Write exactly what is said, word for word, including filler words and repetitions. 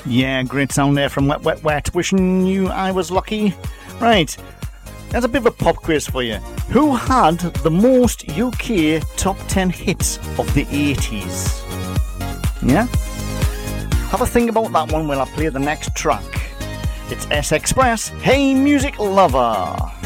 Yeah, great sound there from Wet Wet Wet. Wishing you I was lucky. Right, there's a bit of a pop quiz for you. Who had the most U K top ten hits of the eighties? Yeah? Have a think about that one while I play the next track. It's S Express, Hey Music Lover.